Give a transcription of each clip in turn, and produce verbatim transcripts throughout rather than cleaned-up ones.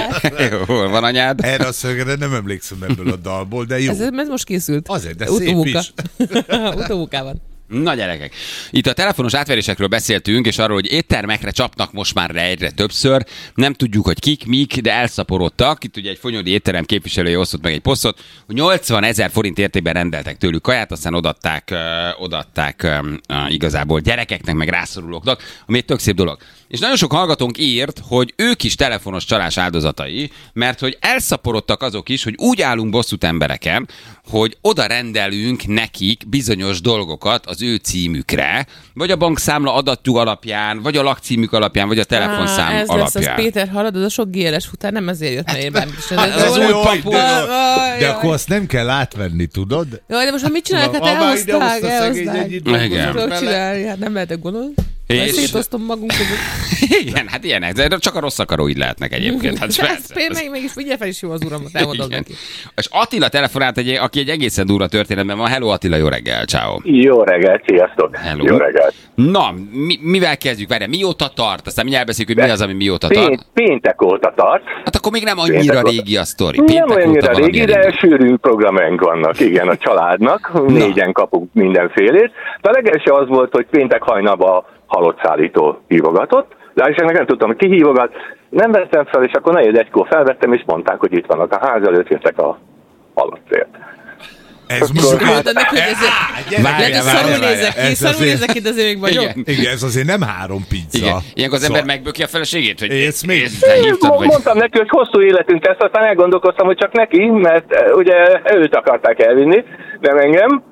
Hol van anyád? Erre a szögre nem emlékszem ebből a dalból, de jó. Ez, ez most készült. Azért, de Utómunka. szép is. Utómunkában. Na gyerekek, itt a telefonos átverésekről beszéltünk, és arról, hogy éttermekre csapnak most már egyre többször. Nem tudjuk, hogy kik, mik, de elszaporodtak. Itt ugye egy fonyódi étterem képviselője osztott meg egy posztot, hogy nyolcvanezer forint értékben rendeltek tőlük kaját, aztán odatták, uh, odatták um, uh, igazából gyerekeknek, meg rászorulóknak, ami egy tök szép dolog. És nagyon sok hallgatónk írt, hogy ők is telefonos csalás áldozatai, mert hogy elszaporodtak azok is, hogy úgy állunk bosszút embereken, hogy oda rendelünk nekik bizonyos dolgokat az ő címükre, vagy a bankszámla adatjuk alapján, vagy a lakcímük alapján, vagy a telefonszám ah, ez alapján. Ez lesz, az Péter, hallod, az a sok gé el es futár nem ezért jött, mert én bármit is. Hát, Ez az az új papu. papu. De akkor azt nem kell átvenni, tudod? Jaj, de most már mit csinálják? Hát elhozták, elhozták. Tudok csinálni, hát nem lehetek gondolni. És... szétoztom magunk között. Igen, hát ilyenek, de csak a rossz akaró így lehetnek egyébként. Hát ez például mégis figyelj fel is jó az uram, elmondom neki. És Attila telefonált, egy, aki egy egészen durva történetben van. Hello Attila, jó reggel, ciao. Jó reggel, sziasztok. Hello. Jó reggel. Na, mi, mivel kezdjük? Várjál, mióta tart? Aztán mindjárt beszéljük, hogy mi az, ami mióta tart. Pént, péntek óta tart. Hát akkor még nem annyira péntek régi a sztori. Nem annyira régi, de sűrű programjaink vannak, igen, a családnak. Négyen kapunk mindenfélét. De a legelső az volt, hogy péntek hajnalban halott szállító hívogatott, de Istennek nem tudtam, hogy ki hívogat. Nem vettem fel, és akkor negyed egykor felvettem, és mondták, hogy itt vannak a ház előtt, jöttek a halottért. Ez most mondta neki, hogy ez... Lehet, hogy szarul nézek ki, szarul nézek ki, de azért még vagyok. Igen. Igen, ez azért nem három pizza. Igen. Ilyenkor az ember megböki a feleségét, hogy ész még. Hívtad, vagy... Mondtam neki, hogy hosszú életünk lesz, aztán elgondolkoztam, hogy csak neki, mert ugye őt akarták elvinni, nem engem.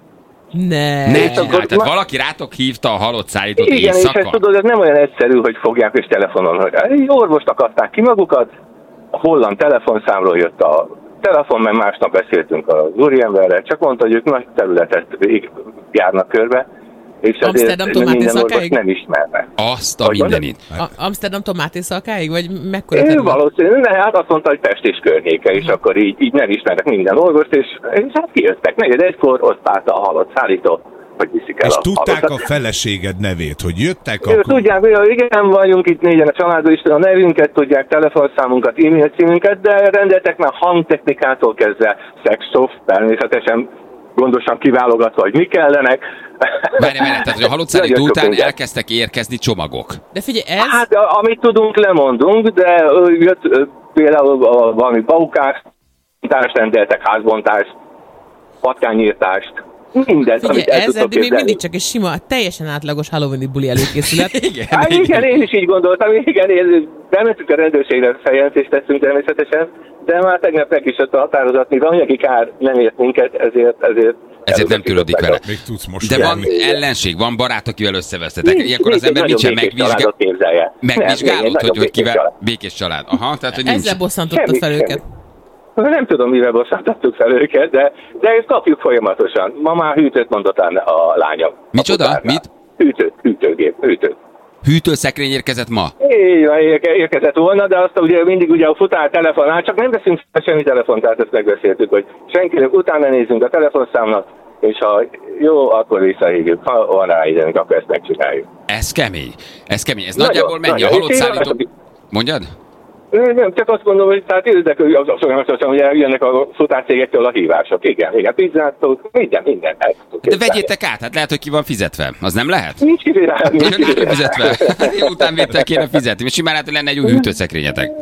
Ne. Ne csinálj, tehát valaki rátok hívta a halott szállítót igen, éjszaka. és ezt tudod, ez nem olyan egyszerű, hogy fogják és telefonon, hogy egy orvost akarták ki magukat, a holland telefonszámról jött a telefon, mert másnap beszéltünk az úriemberrel, csak mondta, hogy ők nagy területet járnak körbe, és Amsterdam minden orvos nem ismerne. Azt a mindenit. Amsterdam tomátészalkáig, vagy mekkora terület? Valószínűleg, de hát azt mondta, hogy Pest és környéke, és akkor így, így nem ismernek minden orvost, és, és hát kijöttek. Negyed egykor ott állt a halott szállító, hogy viszik el és a tudták halottat. A feleséged nevét, hogy jöttek akkor... Tudják, hogy igen, vagyunk itt négyen a családban, is a nevünket, tudják, telefonszámunkat, e-mail címünket, de rendeltek már hangtechnikától kezdve szexszoft, természetesen gondosan kiválogatva, hogy mi kellenek. Várj, várj, tehát hogy a halott szállító után elkezdtek érkezni csomagok. De figyelj, ez... Hát amit tudunk, lemondunk, de jött például valami paukást, rendeltek, házbontást, patkányírtást, mindent, figyelj, ez eddig még mindig csak egy sima, teljesen átlagos Halloween-i buli előkészület. igen, hát, igen, igen, én is így gondoltam, igen, én bementük a rendőrségre, feljelentést tettünk természetesen, de már tegnap meg is jött a határozat, mivel anyagi kár nem ért minket, ezért... ezért Ezért nem törődik vele. Még tudsz most de van ellenség, van barát, akivel összevesztetek. Ilyenkor az ember mit sem megvizsgál... megvizsgálod, hogy, hogy kivel... Békés család. Aha, tehát, hogy nincs... Ezzel bosszantottad fel őket. Nem tudom, mivel bosszantottuk fel őket, de, de ezt kapjuk folyamatosan. Ma már hűtőt mondott a lányom. Micsoda? Mit? Hűtőt, hűtőgép, hűtőt. Hűtőszekrény érkezett ma? Így van, érkezett volna, de azt ugye mindig ugye a futár telefonál, csak nem veszünk semmi telefont, tehát ezt megbeszéltük, hogy senkinek utána nézzünk a telefonszámnak, és ha jó, akkor visszahívjuk. Ha van rá időnk, akkor ezt megcsináljuk. Ez kemény. Ez kemény. Ez nagyon, nagyjából mennyi? A halott szállító... Mondjad? Nem, csak azt mondom, hogy tehát érdekül, hogy folyamatosan ugye jönnek a futárcégektől a hívások. Igen, igen, pizzától, minden, minden. De vegyétek át, hát lehet, hogy ki van fizetve. Az nem lehet? Nincs kifizetve. Nincs kifizetve. Után vétel kéne fizetni. És simán lehet, hogy lenne egy új hűtőszekrényetek.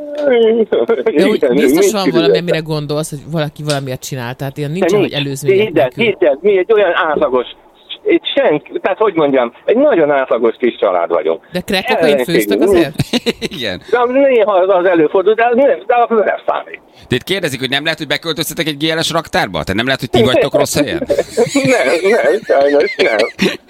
De úgy biztos van valami, amire gondolsz, hogy valaki valamiért csinál. Tehát ilyen nincsen, hogy előzmények nélkül. Hidd, mi egy olyan átlagos, egy senki, tehát hogy mondjam, egy nagyon átlagos kis család vagyunk. De crack-kokain főztek azért? Igen. De néha az előfordul, de az nem, de az nem számít. Tehát kérdezik, hogy nem lehet, hogy beköltöztetek egy gé el es raktárba? Tehát nem lehet, hogy ti vagytok rossz helyen? nem, nem, sajnos nem.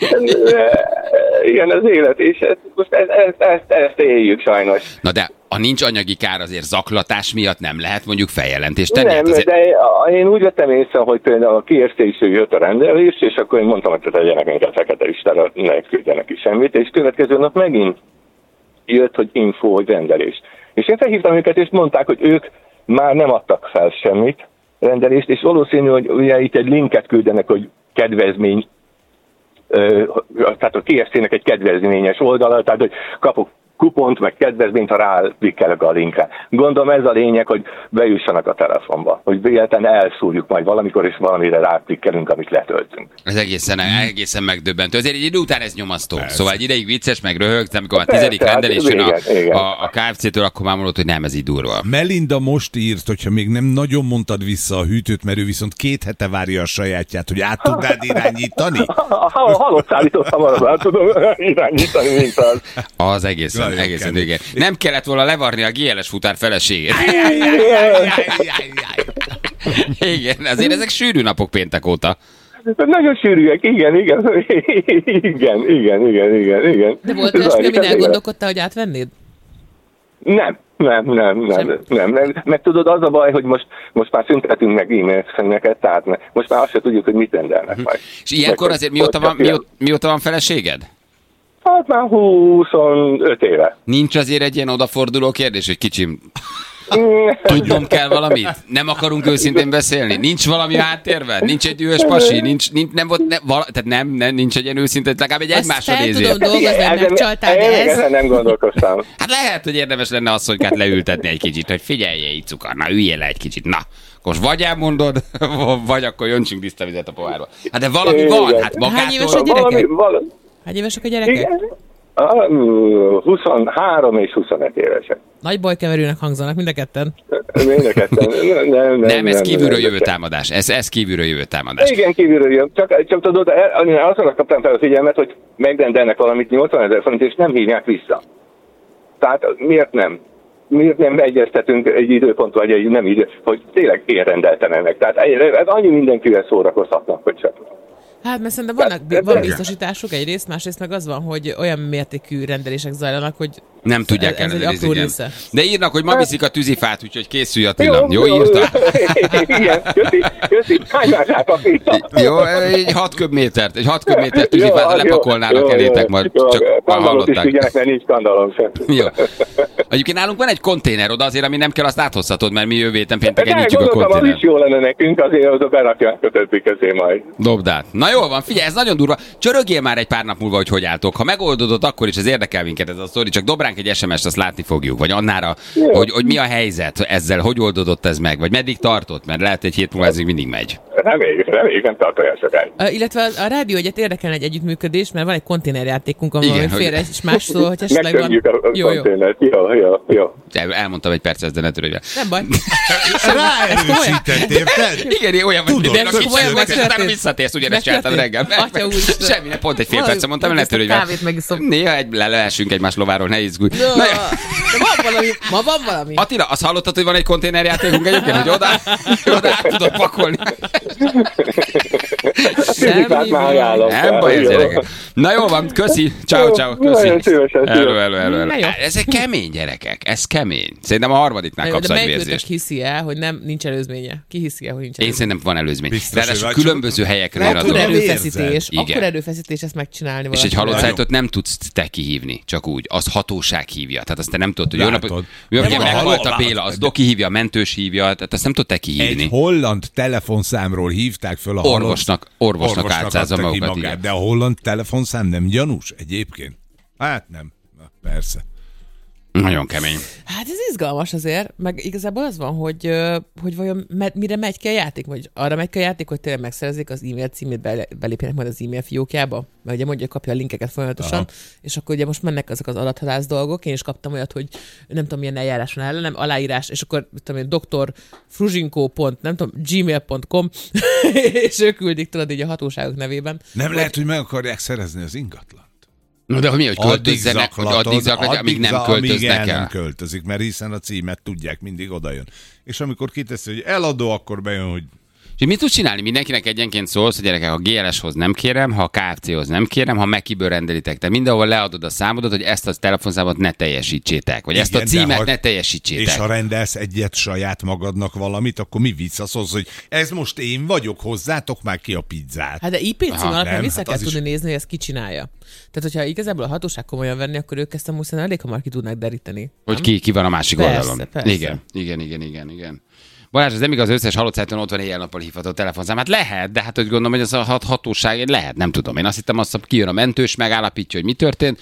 Igen, az élet, és ezt, most ezt, ezt, ezt, ezt éljük sajnos. Na de ha nincs anyagi kár, azért zaklatás miatt nem lehet mondjuk feljelentést tenni? Nem, azért... de én úgy vettem észre, hogy például a kiértékű jött a rendelés, és akkor én mondtam, hogy tegyenek minket fekete listára, ne küldjenek ki semmit, és következő nap megint jött, hogy info, hogy rendelés. És én felhívtam őket, és mondták, hogy ők már nem adtak fel semmit rendelést, és valószínű, hogy ugye itt egy linket küldenek, hogy kedvezmény, tehát a té ef cé-nek egy kedvezményes oldala, tehát hogy kapok kupont, meg kedvezményt, ha ráklikkelek a linkre. Gondolom ez a lényeg, hogy bejussanak a telefonba, hogy véletlenül elszúrjuk majd valamikor, és valamire ráklikkelünk, amit letöltünk. Ez egészen, egészen megdöbbentő. Azért egy idő után ez nyomasztó. Persze. Szóval egy ideig vicces, meg röhögsz, amikor a tizedik rendelés jön a, a, a ká ef cé-től, akkor már mondod, hogy nem, ez így durva. Melinda most írt, hogyha még nem nagyon mondtad vissza a hűtőt, mert ő viszont két hete várja a sajátját, hogy át tudnád irányítani? Ha halott szállítottam, arra át tudom irányítani, mint az. Az egészen, Jaj, egészen igen. Nem kellett volna levarni a gé el es futár feleségét. Igen, azért ezek sűrű napok péntek óta. Nagyon sűrűek, igen, igen, igen, igen, igen, igen, igen. De volt olyasmi, amin elgondolkodtál, hogy átvennéd? Nem, nem, nem, nem, nem, nem. Meg tudod, az a baj, hogy most, most már szüntetünk meg e-mail-szeneket, tehát most már azt se tudjuk, hogy mit rendelnek majd. És ilyenkor azért mióta van, mióta, mióta van feleséged? Hát már huszonöt éve. Nincs azért egy ilyen odaforduló kérdés, hogy kicsim, tudnom kell valamit? Nem akarunk őszintén beszélni? Nincs valami háttérben? Nincs egy dühös pasi? Nincs, nincs, nem volt, ne, vala, tehát nem, nem, nincs egy ilyen őszinte, legalább egy egymásra nézés. Azt fel tudom dolgozni, megcsaltál, de ez... Ezen nem gondolkoztam. Hát lehet, hogy érdemes lenne asszonykát leültetni egy kicsit, hogy figyelj, így cukor, na üljél le egy kicsit, na. Most vagy elmondod, vagy akkor jöntsünk tiszta vizet a pohárba. Hát de valami Igen. van, hát magától... Hány éves a gyerekek? Hány évesek a gyerekek? Igen. huszonhárom és huszonöt évesek. Nagy bajkeverőnek hangzanak mind a ketten. Mind a ketten. Nem, nem, nem, ez nem, kívülről nem, jövő nem. támadás. Ez, ez kívülről jövő támadás. Igen, kívülről jön. Csak, csak tudod, azonnak kaptam fel a figyelmet, hogy megrendelnek valamit nyolcvanezer forint, és nem hívják vissza. Tehát miért nem? Miért nem egyeztetünk egy időpont, vagy egy nem idő, hogy tényleg én rendeltem meg. Tehát ez annyi mindenkivel szórakozhatnak, hogy csak... Hát, mert szerintem vannak, van biztosítások egyrészt, másrészt meg az van, hogy olyan mértékű rendelések zajlanak, hogy nem tudják ez, ez ellenőrizni. De írnak, hogy ma viszik a tűzifát, úgyhogy készülj Attila. Jó, jó, jó írta? Igen, köszi, köszi. Hány mását a pizza? Jó, egy hat köbmétert, egy hat köbmétert tűzifát lepakolnának elétek, majd csak már hallották. Is figyelek, mert nincs skandalom sem. Jó. Egyébként nálunk van egy konténer oda, azért, ami nem kell, azt áthozhatod, mert mi jövő héten pénteken nyitjuk a konténert. Az is jó lenne nekünk, azért azok berakják a többi közé majd. Dobd át. Na jól van, figyelj, ez nagyon durva. Csörögjél már egy pár nap múlva, hogy hogy álltok. Ha megoldódott, akkor is ez érdekel minket ez a sztori, csak dob ránk egy es em est, azt látni fogjuk. Vagy annára, hogy, hogy mi a helyzet ezzel, hogy oldódott ez meg, vagy meddig tartott, mert lehet egy hét múlva ez még mindig megy. Reméljük, reméljük, nem tart olyan sokáig. Uh, illetve a, a rádió egyet érdekelne egy együttműködés, mert van egy konténerjátékunk, ahol félre és más szó, hogy esetleg van... a jó, konténert. Jó, jó, jó. Elmondtam egy percet, de ne törődj. Nem baj. Ráerősített, érted? Igen, olyan vagy, hogy utána visszatérsz, ugyanezt csináltam reggel. Semmi, pont egy fél percet mondtam, ne törődj. Néha egy leleessünk egymás lováról, ne izgulj. De van valami, ma van valami. Attila, azt hallottad, hogy van egy konténerjátékunk egyébként, hogy oda, oda át tudod pakolni. Semmi van. Nem baj, ez gyerekek. Na jó van, köszi. Ciao, ciao. Köszi. Hello, hello, hello. Ezek kemény gyerekek, ez kemény. Szerintem a harmadiknál kapsz agyvérzést. De melyikőtök hiszi el, hogy nem, nincs előzménye? Ki hiszi el, hogy nincs előzménye? Én szerintem van előzmény. Ráadásul különböző helyekre jön a dolog. Akkor erőfeszítés, akkor erőfeszítés ezt megcsinálni valaki. És egy halott szájtot nem tudsz te kihívni, csak úgy. Az hatóság hívja. Tehát azt te nem tudod, hogy jó napot, jó napot, meghalt a Béla, az Doki hívja, a mentős hívja, tehát azt nem tudod te kihívni. Egy holland telefonszámról hívták föl a orvosnak, orvosnak álcázza magukat. magát, de a holland telefonszám nem gyanús egyébként? Hát nem. Na, persze. Nagyon kemény. Hát ez izgalmas azért, meg igazából az van, hogy, hogy vajon me, mire megy ki a játék, vagy arra megy ki a játék, hogy tényleg megszerezzék az e-mail címét, be, belépjenek majd az e-mail fiókjába, mert ugye mondja, kapja a linkeket folyamatosan, aha, és akkor ugye most mennek azok az adathalász dolgok, én is kaptam olyat, hogy nem tudom, milyen eljárás van ellenem, aláírás, és akkor tudom, doktor Fruzsinkó pont, nem tudom, gmail pont com, és ők küldik, tudod, így a hatóságok nevében. Nem vagy... lehet, hogy meg akarják szerezni az ingatlan. No, de mi, hogy költözzenek, hogy addig zaklatja, amíg nem költöznek el. nem költözik, mert hiszen a címet tudják, mindig odajön. És amikor kiteszi, hogy eladó, akkor bejön, hogy... És mit tudsz csinálni? Mindenkinek egyenként szólsz, hogy gyerekek, a gé el es-hoz nem kérem, ha a ká ef cé-hoz nem kérem, ha Mekiből rendelitek. Te mindenhol leadod a számodat, hogy ezt a telefonszámot ne teljesítsétek, vagy igen, ezt a címet ha, ne teljesítsétek. És ha rendelsz egyet saját magadnak valamit, akkor mi vicc az, hogy ez most én vagyok, hozzátok már ki a pizzát. Hát de i pé cím alapján vissza hát kell tudni is... nézni, hogy ezt ki csinálja. Tehát, hogyha igazából a hatóság komolyan venni, akkor ők ezt amúgy elég hamar ki tudnak deríteni. Hogy ki, ki van a másik persze, oldalon. Persze. Igen, igen, igen, igen, igen. Balázs, ez nem igaz, az összes halott szájton ott van éjjel-nappal hívható telefonszám. Hát lehet, de hát hogy gondolom, hogy ez a hatóság lehet, nem tudom. Én azt hittem, azt kijön a mentős, megállapítja, hogy mi történt,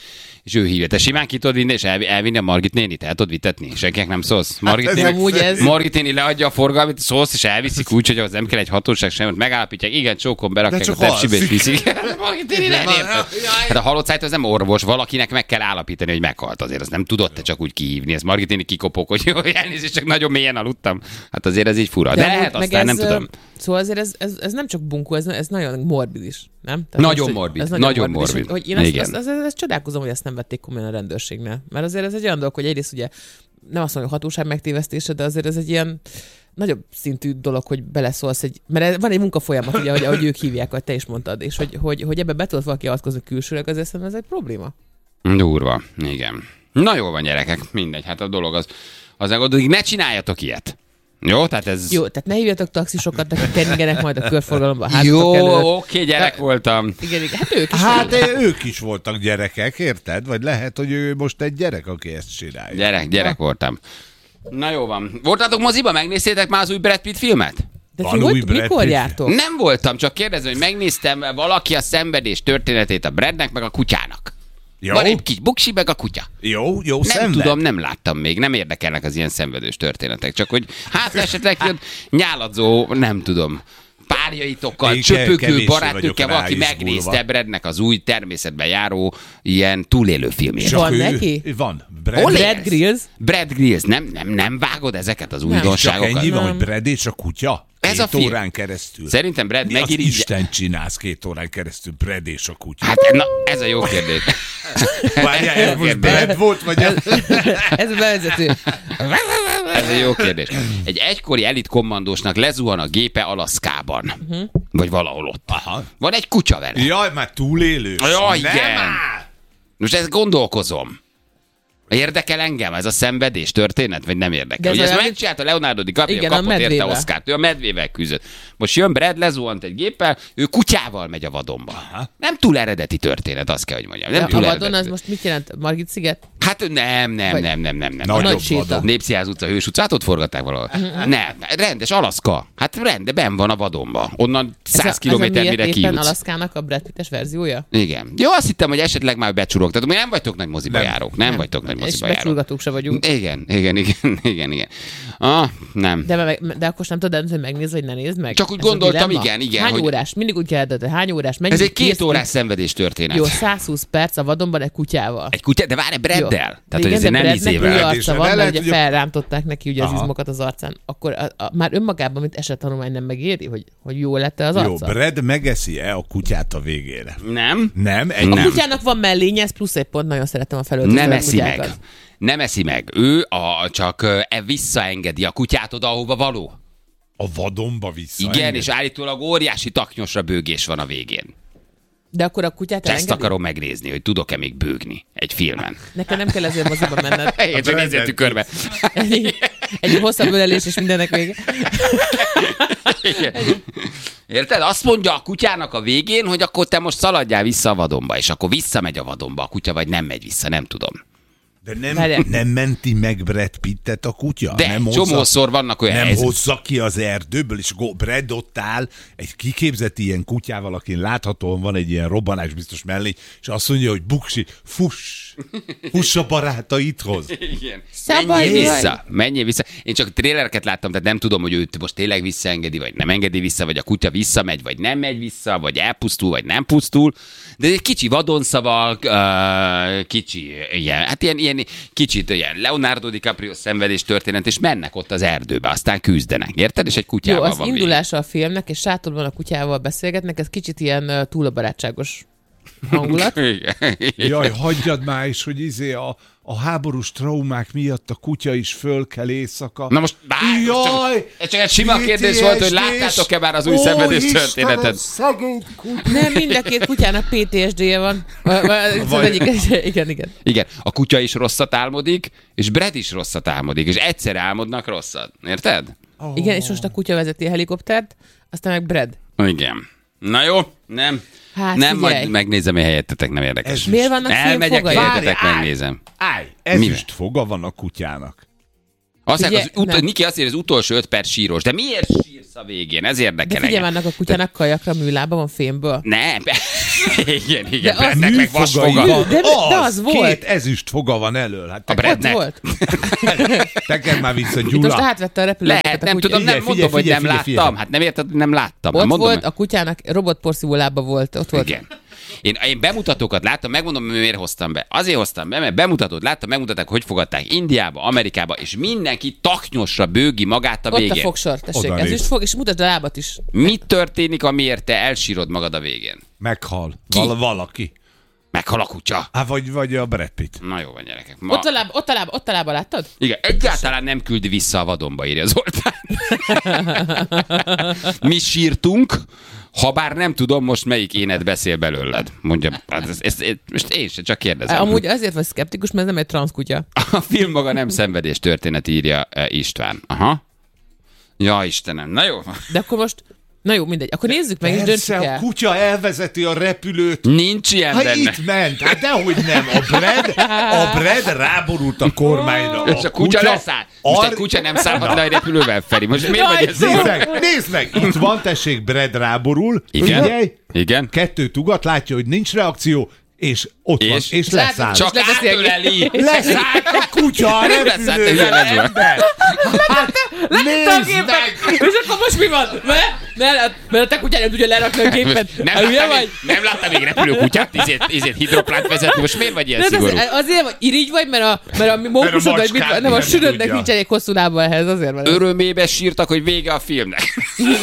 és ő hívja. Te simán ki tudod vinni, és elvi, elvinni a Margit nénit, el tudod vitetni? Senkinek nem szólsz. Margit, ez néni, amúgy ez- Margit néni leadja a forgalmat, szólsz, és elviszik úgy, hogy az nem kell egy hatóság sem, megállapítják, igen, csókon berakják csak a tepsibe, és alszik. viszik. Margit néni nem érted. Hát a halott szájt az nem orvos, valakinek meg kell állapítani, hogy meghalt azért. Az nem tudod te csak úgy kihívni. Ez Margit néni kikopok, hogy jó, elnézést, csak nagyon mélyen aludtam. Hát azért ez így fura. De, de amúgy lehet meg aztán, ez, nem tudom. Szóval azért ez, ez, ez nem csak bunkó, ez, ez nagyon morbid is, nem? Tehát Nagyon most, hogy- morbid, ez nagyon és morbid. Hogy, hogy én azt, Igen. azt, azt, azt, azt csodálkozom, hogy ezt nem vették komolyan a rendőrségnél. Mert azért ez egy olyan dolog, hogy egyrészt ugye nem azt mondom, hogy hatóság megtévesztése, de azért ez egy ilyen nagyobb szintű dolog, hogy beleszólsz egy, mert van egy munkafolyamat, ugye, ahogy, ahogy ők hívják, ahogy te is mondtad, és hogy, hogy, hogy ebbe be tudod valaki avatkozni külsőleg, azért szerintem ez egy probléma. Durva, igen. Na jól van, gyerekek, mindegy, hát a dolog az, az megoldódik, ne csináljatok ilyet. Jó, tehát ez... Jó, tehát ne hívjatok taxisokat, akik keringenek majd a körforgalomba, házatok Jó, előtt. oké, gyerek voltam. Igen, igen, hát ők is. Hát eh, ők is voltak gyerekek, érted? Vagy lehet, hogy ő most egy gyerek, aki ezt csinálja. Gyerek, gyerek voltam. Na jó van. Voltatok moziba? Megnéztétek már az új Brad Pitt filmet? De Van ti új hogy, Brad mikor Pitt? jártok? Nem voltam, csak kérdezem, hogy megnéztem valaki a szenvedés történetét a Bradnek, meg a kutyának. Jó, Van egy kis buksi, meg a kutya. jó, jó Nem szenved. tudom, nem láttam még, nem érdekelnek az ilyen szenvedős történetek, csak hogy hát esetleg jön nyáladzó, nem tudom, párjaitokkal, Én ke- csöpögő kevéssé barátnőkkel, vagyok valaki ráizgulva. megnézte Bradnek az új természetben járó ilyen túlélő filmjét. Van ő- neki? Van. Brad, Hol Brad élsz? Grills? Brad Grills, nem, nem, nem vágod ezeket az Nem. csak újdonságokat? ennyi van, Nem. hogy Brad és a kutya? Ez két a film. órán keresztül. Szerintem Brad Mi az megirigy... Isten csinálsz két órán keresztül, Brad és a kutya? Hát na, ez a jó kérdés. Várjál, ez most kérdés. Brad volt, vagy a... Ez a bevezető. Ez egy jó kérdés. Egy egykori elitkommandósnak lezuhan a gépe Alaszkában. Uh-huh. Vagy valahol ott. Aha. Van egy kutya vele. Jaj, már túlélős. Jaj, Nem igen. áll. Most ezt gondolkozom. Érdekel engem ez a szenvedés történet, vagy nem érdekel? De ez Ugye ezt olyan, megcsinálta Leonardo DiCaprio, igen, a kapott érte medvével. Oscart. Ő a medvével küzdött. Most jön Brad, lezuhant egy géppel, ő kutyával megy a vadonba. Aha. Nem túl eredeti történet, azt kell, hogy mondjam. Nem De túl a vadon eredeti. az most mit jelent? Margit sziget? Hát nem, nem, Vagy- nem, nem, nem, nem. Nagyobb Nagy séta. vadon. Népszínház utca, Hős utca, hát ott forgatták valahol. Nem, rendes Alaszka. Hát rende, benn van a vadonba. Onnan Ez a- száz kilométer ez a mire miért éppen kijutsz. Alaszkának a Brad Pittes verziója? Igen. Jó, azt hittem, hogy esetleg már becsurog. Tehát még nem vagytok nagy moziba Nem. járók. Nem, vagytok nagy És moziba járók. becsurgatók se vagyunk. Igen, igen, igen, igen, igen. Ah, nem. De, meg, de akkor sem tudod, hogy megnézd, vagy ne nézd meg? Csak úgy Ez a gondoltam, dilemma? igen, igen, Hány hogy- órás? Mindig úgy kell, de hány órás? Mennyi Ez egy két kész- órás szenvedés történet. Jó, száz húsz perc a vadonban egy kutyával. Egy kutya, de várj, Braddel. Jó. Tehát, De hogy igen, ezért de nem Bradnek új izével. És arca le van, mert lehet, ugye hogy a- felrántották neki ugye az Aha. izmokat az arcán. Akkor a, a, már önmagában, mint esettanulmány nem megéri, hogy, hogy jó lett-e az Jó, arca? Brad megeszi-e a kutyát a végére? Nem? Nem? Egy... A Nem. kutyának van mellénye, ez plusz egy pont, nagyon szeretem a felöltöző Nem eszi meg. kutyákat. Nem eszi meg. Ő a, csak ö, e visszaengedi a kutyát oda, ahova való. A vadonba vissza. Igen, enged? és állítólag óriási taknyosra bőgés van a végén. De akkor a kutyát Ezt elengedi? akarom megnézni, hogy tudok-e még bőgni egy filmen. Nekem nem kell ezért moziba menned. Én csak Brandon. nézzél tükörbe. Egy, egy hosszabb ölelés és mindennek vége. Igen. Érted? Azt mondja a kutyának a végén, hogy akkor te most szaladjál vissza a vadonba, és akkor visszamegy a vadonba a kutya, vagy nem megy vissza, nem tudom. De nem, Várjál. nem menti meg Brad Pittet a kutya? De nem csomószor vannak olyan Nem helyzetek. hozza ki az erdőből, és go- Brad ott áll egy kiképzett ilyen kutyával, akin láthatóan van egy ilyen robbanás biztos mellé, és azt mondja, hogy buksi, fuss, fuss a barátaidhoz. Igen. Szabadj Menjél vagy. vissza, menjél vissza. Én csak trélereket láttam, tehát nem tudom, hogy őt most tényleg visszaengedi, vagy nem engedi vissza, vagy a kutya visszamegy, vagy nem megy vissza, vagy elpusztul, vagy nem pusztul. De egy kicsi vadonszavak, uh, kicsi, ilyen, hát ilyen, ilyen kicsit ilyen Leonardo DiCaprio szenvedés történet, és mennek ott az erdőbe, aztán küzdenek, érted? És egy Jó, kutyával az van indulása a filmnek, és sátorban a kutyával beszélgetnek, ez kicsit ilyen uh, túl a barátságos hangulat. végig. Igen. Jaj, hagyjad már is, hogy izé a, a háborús traumák miatt a kutya is föl kell éjszaka. Na most, bár, most csak, Jaj, ez csak egy sima kérdés volt, hogy láttátok-e már az új Ó, szenvedés Istenem, történetet? szegény kutya. Nem, mind a két kutyának pé té es dé-je van. Vagy- vagy- az egyik- Igen, igen. Igen, a kutya is rosszat álmodik, és Brad is rosszat álmodik, és egyszer álmodnak rosszat. Érted? Igen, és most a kutya vezeti a helikoptert, aztán meg Brad. Igen. Na jó, nem. Hát nem, figyelj. majd megnézem, hogy helyettetek, nem érdekes. Ez Miért vannak Elmegyek, filmfogai? helyetetek, Várj, állj! megnézem. Állj, ezüst foga van a kutyának. Azt Figyelj, mondják, az ut- nem. Niki azt írja, az utolsó öt perc síros. De miért sírsz a végén? Ez De érdekel figyelj, engem. vannak a kutyának kajakra műlába van fémből. Nem. Igen, igen, De az- Bradnek meg vasfoga. Műfogai. De- de az volt. Két ezüst foga van elől. Hát A te, Bradnek. Volt. tekerd már vissza, Itt most Gyula. átvette a repülőt. Lehet, nem tudom, nem Figyelj, mondom, hogy figyelj, nem figyelj, láttam. figyelj. Hát nem érted, hogy nem láttam. Ott Hát mondom, volt, a kutyának robotporszívó lába volt. Ott volt. igen. Én, én bemutatókat láttam, megmondom, hogy miért hoztam be. Azért hoztam be, mert bemutatót láttam, megmutatták, hogy fogadták Indiába, Amerikába, és mindenki taknyosra bőgi magát a Ott a végén. fogsor, tessék. Oda Ez néz. is fog, és mutasd a lábat is. Mi történik, amiért te elsírod magad a végén? Meghal. Ki? Val- valaki. Meghal a kutya. Hát vagy, vagy a Brad Pitt. Na jó van, gyerekek. Ma... Ott a lába, ott a lába, ott a lába, láttad? Igen, egyáltalán nem küldi vissza a vadonba, írja Zoltán. Mi sírtunk, ha bár nem tudom most melyik énet beszél belőled. Mondja, hát ez, ez, ez, most én sem csak kérdezem. Amúgy azért vagy szkeptikus, mert ez nem egy transzkutya. A film maga nem szenvedés történet, írja eh, István. Aha. Ja, Istenem, na jó. De akkor most, na jó, mindegy. Akkor nézzük meg, és döntsük Persze, a el. kutya elvezeti a repülőt. Nincs ilyen Hát benne. itt ment, hát dehogy nem. A Brad, a Brad ráborult a kormányra. És a kutya leszáll. Most egy kutya nem szállhat le a repülővel, Feri. Most miért Jaj, vagy ez? Nézd meg, nézd meg, itt van, tessék, Brad ráborul. Igen. Figyelj, Igen. kettőt ugat, látja, hogy nincs reakció, és ott van, És? és leszáll. Csak lebeszélni. átöleli. Leszállt a kutya a Nem leszállt, te repülővel, hülye vagy. ember. Hát, Látta a nézd gépet! meg! És akkor most mi van? Mert, mert, mert a te kutyád nem tudja lerakni a gépet. Nem Hát hülye láttam, vagy? még, nem láttam még repülőkutyát, izét, izét hidroplánt vezetni. Most miért vagy ilyen De szigorú? az, azért vagy, irigy vagy, mert a, mert a mókusod, vagy mit, macskát nem a nem sülödnek tudja. nincs elég hosszú lába ehhez, azért van. ez. Örömébe sírtak, hogy vége a filmnek.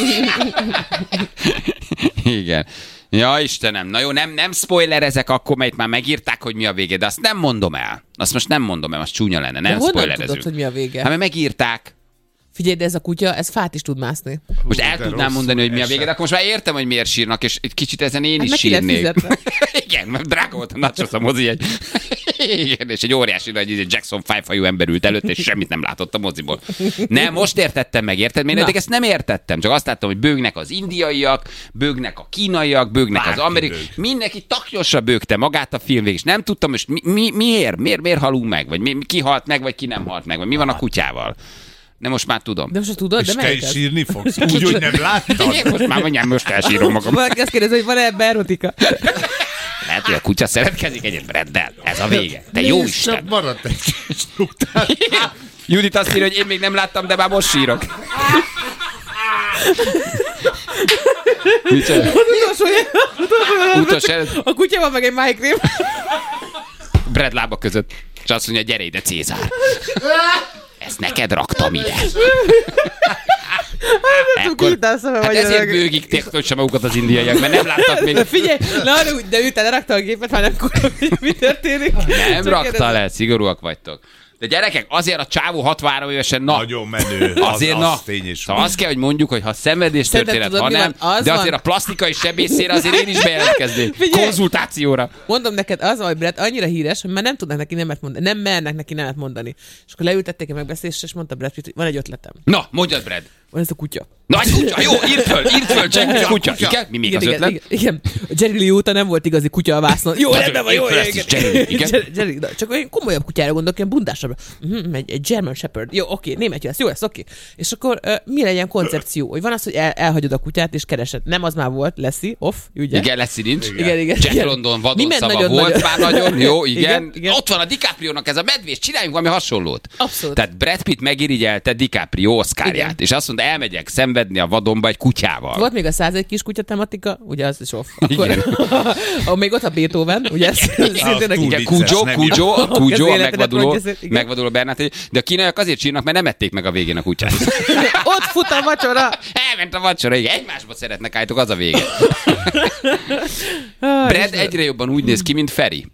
Igen. Ja, Istenem, na jó, nem, nem spoilerezek akkor, mert már megírták, hogy mi a vége, de azt nem mondom el. Azt most nem mondom el, az csúnya lenne, De nem honnan spoilerezünk. tudod, hogy mi a vége? Hát mert megírták. Figyelj, de ez a kutya, ez fát is tud mászni. Most Hú, el de tudnám rosszul mondani, hogy mi a esett. vége, de akkor most már értem, hogy miért sírnak, és egy kicsit ezen én Hát is meg ki lehet sírnék. fizetve. Igen, mert drága volt a nachos a mozi egy. Igen, és egy óriási nagy egy Jackson five-fajú ember ült előtt, és semmit nem látott a moziból. Nem, most értettem meg, érted? Én Na. eddig ezt nem értettem, csak azt láttam, hogy bőgnek az indiaiak, bőgnek a kínaiak, bőgnek az Bárki amerikai. bőg. Mindenki taknyosra bőgte magát a film végig, és nem tudtam, most mi, mi, miért? miért? Miért halunk meg? Vagy mi, ki halt meg, vagy ki nem halt meg? Vagy mi van a kutyával? De most már tudom. De most azt tudod, És de te melyik is ez? sírni fogsz, úgy, hogy nem láttad. Én most már mondjam, most elsírom magam. Valaki azt kérdezi, hogy van-e ebben erotika? Lehet, hogy a kutya szeretkezik egyet Braddel. Ez a vége. De jó Nézd, Isten. csak maradt egy kis struktúr. Judit azt írja, hogy én még nem láttam, de már most sírok. Micsoda? Utolsó, Utas előtt a kutya van meg egy májkrém. Brad lába között. És azt mondja, gyere ide, Cézár. Ezt neked raktam ide. Ekkor, hát ezért bőgik technológia magukat az indiaiak, mert nem láttak még. De figyelj, na, de, úgy, de ő te lerakta a gépet, már nem tudom, hogy mi történik. Nem Csak rakta kérdezem. le, szigorúak vagytok. De gyerekek, azért a csávó hatvanhárom évesen, na, Nagyon menő. azért az, na. az tény és Szóval azt kell, hogy mondjuk, hogy ha szenvedés Szerinted történet, tudod, ha mi nem, van? Az de van. azért a plastikai sebészére azért én is bejelentkeznék. Figyelj. Konzultációra. Mondom neked, az, hogy Brett annyira híres, hogy már nem tudnak neki nemet mondani, nem mernek neki nemet mondani. És akkor leültették a megbeszélésre, és mondta Brett Pitt, hogy van egy ötletem. Na, mondjad, Brad. Van ez a kutya. Na, egy kutya, jó, írd föl, írd föl, Jack, kutya. Igen, mi még Igen, az igen, ötlet? igen, igen. Jerry Lee óta nem volt igazi kutya a vásznon. Jó, Nagyon rendben van, jó, jó, ezt igen. is Jerry, igen. Jerry, Jerry, na, csak olyan komolyabb kutyára gondolok, ilyen bundásabbra. Mhm, egy, egy German Shepherd. Jó, oké, német lesz, jó lesz, oké. És akkor uh, mi legyen koncepció? Hogy van az, hogy el, elhagyod a kutyát és keresed. Nem az már volt, Leszi, off, ugye? Igen, lesz nincs. Igen, igen. Jack igen. London vadon Minden szava nagyon volt nagy- már nagyon, jó, igen. Igen, igen. Ott van a DiCaprio-nak ez a medvés, csináljunk valami hasonlót. Abszolút. Tehát Brad Pitt megirigyelte DiCaprio Oscarját, Igen. és azt mondta, elmegyek szenvedni a vadonba egy kutyával. Volt még a százegy kis kutya tematika, ugye az is off. Akkor, ah, még ott a Beethoven, ugye ez szintén túl egy Igen, vicces, Cujo, nem Cujo, jó. Cujo, Az a életedet megvaduló, mondja szét, igen. megvaduló Bernát, de a kínaiak azért sírnak, mert nem ették meg a végén a kutyát. ott fut a vacsora. Elment a vacsora, igen, egymásba szeretnek állítok, az a vége. Brad egyre jobban úgy néz ki, mint Feri.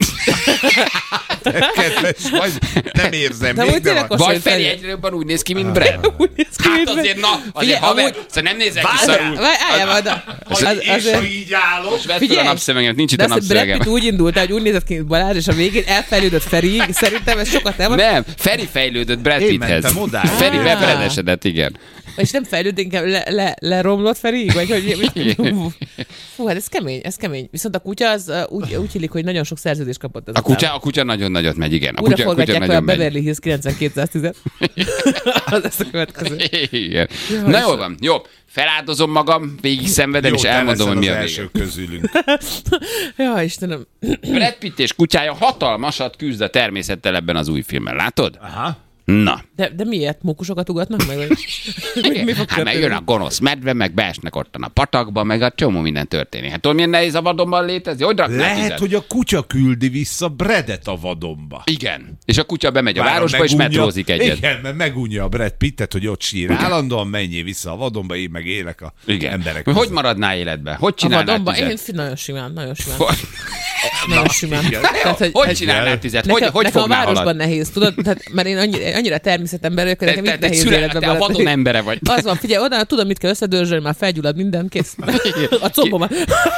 Kedves vagy, nem érzem De még, hogy de tényleg van. az- Vagy Hasonlít Feri Feri. egyre jobban úgy néz ki, mint Brad. Úgy néz ki, Hát mint azért, na, azért Figyelj, haver, amúgy- szóval nem nézel ki Várjál, szarul. Várj, álljál majd a... Az, Az, és ha azért... így állok, Vedd fel a Figyelj! napszövegemet, nincs itt De a azt, hogy Brad napszövegem. Pitt úgy indult el, hogy úgy nézett ki, mint Balázs, és a végén elfejlődött Feri. Szerintem ez sokat nem. Nem, Feri fejlődött Brad Én Pitthez. mentem odáig. Feri Ah. bebredesedett, igen. És nem fejlőd, inkább le, le, leromlott Feri? Vagy hogy... Fú, hát ez kemény, ez kemény. Viszont a kutya az uh, úgy, úgy illik, hogy nagyon sok szerződést kapott ez A kutya, a kutya nagyon nagyon nagyot megy, igen. A Újra kutya, kutya forgatják le a nagyon megy. Beverly Hills kilencvenkétszáztíz. Az lesz a következő. Igen. Na jól van, jó. Feláldozom magam, végig szenvedem, és elmondom, hogy mi a első vége. közülünk. Ja, Istenem. Brad Pitt és kutyája hatalmasat küzd a természettel ebben az új filmben, látod? Aha. Na. De, de miért? Mókusokat ugatnak meg? Vagy? mi, mi fog Hát meg történni? jön a gonosz medve, meg beesnek ott a patakba, meg a csomó minden történik. Hát tudod, milyen nehéz a vadonban létezni? Hogy raknál Lehet, tüzet? hogy a kutya küldi vissza Bradet a vadonba. Igen. És a kutya bemegy a Várom, városba, és megunja- metrózik egyet. Igen, mert megunja a Brad Pittet, hogy ott sír. Állandóan menjél vissza a vadonba, én meg élek a Igen. emberek Hogy között. maradnál életbe? Hogy A csinálnál vadonban? tüzet? Én fi- nagyon simán, nagyon simán. Hogy, Nagyon simán. Tehát, hogy, hogy hogy csinálnál tüzet? nekem, Hogy, hogy nekem a fognál városban halat? nehéz, tudod? Tehát, mert én annyira, annyira természetember vagyok, hogy Te, nekem te, itt te, nehéz szüle, életbe te a vadon beletni. embere vagy. Az van, figyelj, oda tudom, mit kell összedörzsölni, már felgyullad minden, kész. A combomat.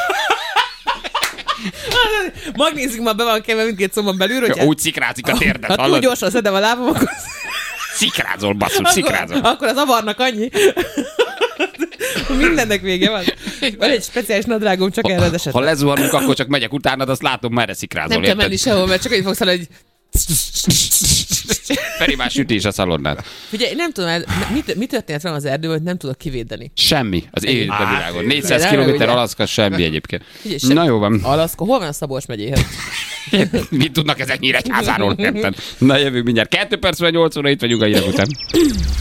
Magnézik már be van kemve mindkét combon belül, hogy Úgy szikrázik a térdet, ha túl hallod? gyorsan szedem a lábam, akkor, Szikrázol, basszus, szikrázol. akkor, akkor az avarnak annyi. Mindennek vége van. Van egy speciális nadrágom csak erre az Ha esetre. lezuhanunk, akkor csak megyek utánad, azt látom, merre szikrázol, Nem kell menni érted? sehol, mert csak így fogsz hallani, hogy Feri már sütés a szalonnán. figyelj, nem tudom, el- mit, mit történt velem az erdőben, hogy nem tudok kivédeni. Semmi az ég a Á, világon. tényleg. négyszáz De kilométer ugye? Alaszka, semmi egyébként. Figyelj, sem- Na jó van. Alaszka, hol van a Szabolcs megyéhez? Mit tudnak ezek Nyíregyházáról, érted? Na jövünk mindjárt. Kettő perc vagy nyolc óra, itt vagyunk a hírek után.